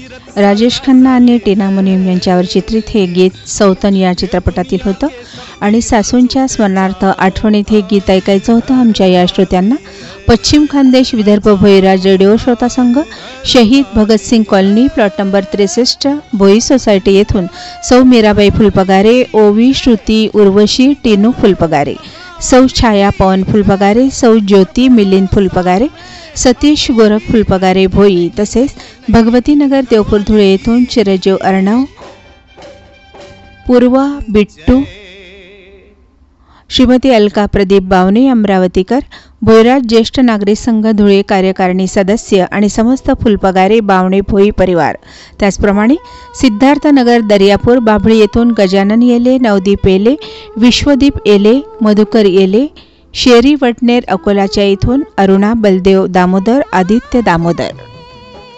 राजेश खन्ना आणि टीना मुनीम यांच्यावर चित्रित हे गीत सौतन या चित्रपटातील होतं आणि सासूंच्या स्मरणार्थ आठवणीत हे गीत ऐकायचं होतं आमच्या या श्रोत्यांना. पश्चिम खानदेश विदर्भ भोईराज रेडिओ श्रोता संघ, शहीद भगतसिंग कॉलनी, प्लॉट नंबर 63, भोई सोसायटी येथून सौ मीराबाई फुलपगारे, ओवी, श्रुती, उर्वशी, टीनू फुलपगारे, सौ छाया पवन फुलपगारे, सौ ज्योती मिलिंद फुलपगारे, सतीश गोरख फुलपगारे भोई, तसेच भगवतीनगर देवपूर धुळे येथून चिरंजीव अर्णव, पूर्वा, बिट्टू, श्रीमती अलका प्रदीप बावणे अमरावतीकर, भोईराज ज्येष्ठ नागरिक संघ धुळे कार्यकारिणी सदस्य आणि समस्त फुलपगारे बावणे भोई परिवार. त्याचप्रमाणे सिद्धार्थनगर दर्यापूर बाभळी येथून गजानन येले, नवदीप येले, विश्वदीप येले, मधुकर येले, शेरी वटनेर अकोलाच्या इथून अरुणा बलदेव दामोदर, आदित्य दामोदर.